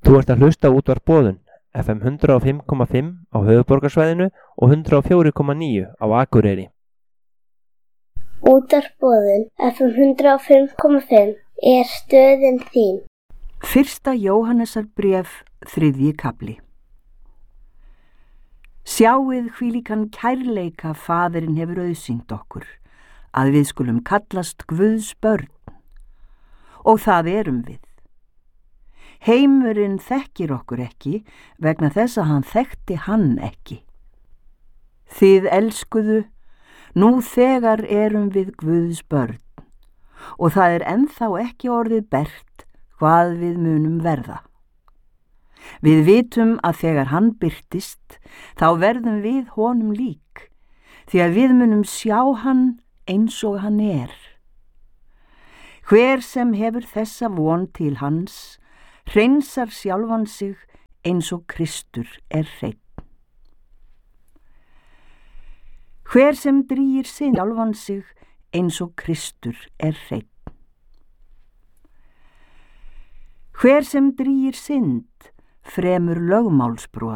Þú ert að hlusta á Útvarp Boðun, FM 105,5 á höfuðborgarsvæðinu og 104,9 á Akureyri. Útvarp Boðun, FM 105,5 er stöðin þín. Fyrsta Jóhannesarbréf, 3. kafli. Sjáið hvílíkan kærleika Faðirinn hefur auðsýnt okkur, að við skulum kallast Guðs börn, og það erum við. Heimurinn þekkir okkur ekki vegna þess að hann þekkti hann ekki. Þið elskuðu, nú þegar erum við Guðs börn, og það er ennþá ekki orðið bert hvað við munum verða. Við vitum að þegar hann birtist, þá verðum við honum lík, því að við munum sjá hann eins og hann er. Hver sem hefur þessa von til hans, hreinsar sjálfan sig eins og Kristur er hreinn. Hver sem drýgir sjálfan sig eins og Kristur er hreinn. Hver sem drýgir synd fremur lögmálsbrot,